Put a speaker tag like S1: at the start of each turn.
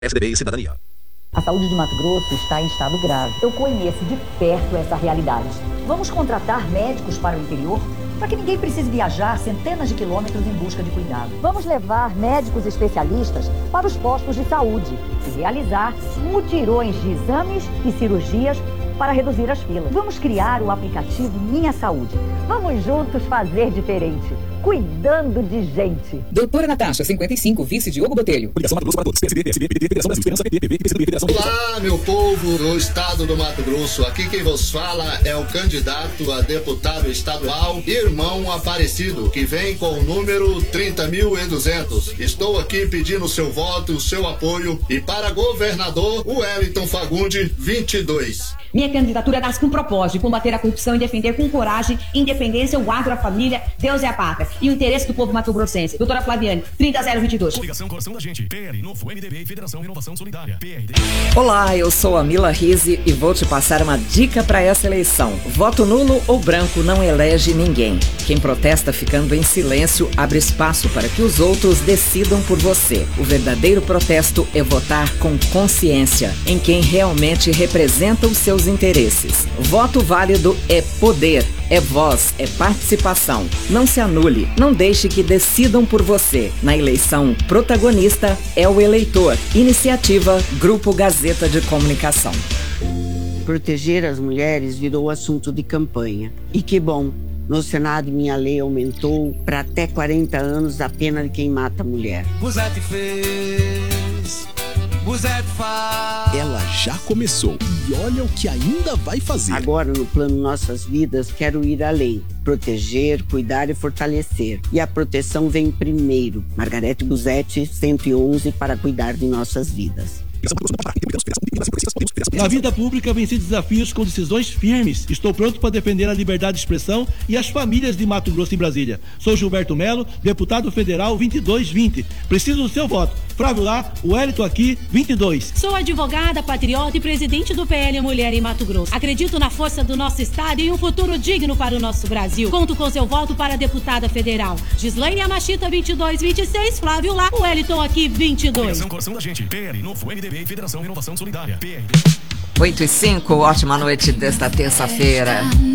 S1: PSDB e Cidadania.
S2: A saúde de Mato Grosso está em estado grave. Eu conheço de perto essa realidade. Vamos contratar médicos para o interior para que ninguém precise viajar centenas de quilômetros em busca de cuidado. Vamos levar médicos especialistas para os postos de saúde e realizar mutirões de exames e cirurgias para reduzir as filas. Vamos criar o aplicativo Minha Saúde. Vamos juntos fazer diferente, cuidando de gente.
S3: Doutora Natasha, 55, vice Diogo Botelho.
S1: Coligação Mato Grosso para todos. PSB, PSB, PDT, Federação Brasil, Esperança, PP, PV, PCdoB, Federação.
S4: Olá, meu povo do estado do Mato Grosso. Aqui quem vos fala é o candidato a deputado estadual, Irmão Aparecido, que vem com o número 30.200. Estou aqui pedindo o seu voto, o seu apoio, e para governador, o Wellington Fagundes, 22.
S5: Minha candidatura nasce com o propósito de combater a corrupção e defender com coragem, independência, o agro, a família, Deus e a pátria e o interesse do povo mato-grossense. Doutora Flaviane, 30022.
S6: Coligação Coração da Gente, PL, Novo, MDB e Federação Renovação Solidária, PRD.
S3: Olá, eu sou a Mila Rizzi e vou te passar uma dica para essa eleição. Voto nulo ou branco não elege ninguém. Quem protesta ficando em silêncio abre espaço para que os outros decidam por você. O verdadeiro protesto é votar com consciência em quem realmente representa os seus interesses. Voto válido é poder, é voz, é participação. Não se anule, não deixe que decidam por você. Na eleição, protagonista é o eleitor. Iniciativa Grupo Gazeta de Comunicação.
S7: Proteger as mulheres virou assunto de campanha. E que bom, no Senado minha lei aumentou para até 40 anos a pena de quem mata a mulher.
S8: Buzete fez, Buzete faz.
S9: Ela já começou e olha o que ainda vai fazer.
S7: Agora, no plano Nossas Vidas, quero ir além. Proteger, cuidar e fortalecer. E a proteção vem primeiro. Margarete Buzete, 111, para cuidar de nossas vidas.
S10: Na vida pública venci desafios com decisões firmes. Estou pronto para defender a liberdade de expressão e as famílias de Mato Grosso e Brasília. Sou Gilberto Melo, deputado federal 2220. Preciso do seu voto. Flávio lá, o Wellington aqui, 22.
S11: Sou advogada, patriota e presidente do PL Mulher em Mato Grosso. Acredito na força do nosso estado e um futuro digno para o nosso Brasil. Conto com seu voto para deputada federal. Gislaine Amachita, 2226. Flávio lá, o Wellington aqui, 22.
S6: Coligação Coração da Gente, PL, Novo, MDB e Federação Renovação Solidária, PRD.
S3: 8h05, ótima noite desta terça-feira.